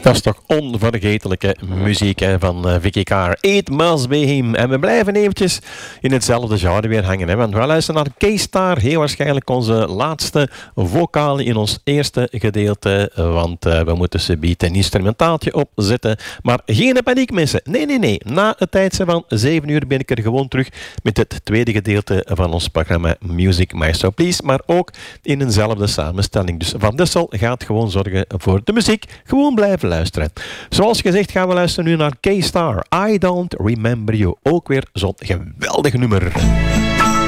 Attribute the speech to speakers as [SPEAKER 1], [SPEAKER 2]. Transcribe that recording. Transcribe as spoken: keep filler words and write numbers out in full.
[SPEAKER 1] Dat is toch onvergetelijke muziek hè, van uh, Vicky Carr. It Must Be Him. En we blijven eventjes in hetzelfde genre weer hangen. Hè, want we luisteren naar K-Star. Heel waarschijnlijk onze laatste vocale in ons eerste gedeelte. Want uh, we moeten ze biedt een instrumentaaltje opzetten. Maar geen paniek missen. Nee, nee, nee. Na het tijdse van zeven uur ben ik er gewoon terug met het tweede gedeelte van ons programma Music Maestro Please. Maar ook in eenzelfde samenstelling. Dus Van Dessel gaat gewoon zorgen voor de muziek. Gewoon blijven luisteren. Zoals gezegd gaan we luisteren nu naar K-Star. I Don't Remember You. Ook weer zo'n geweldig nummer.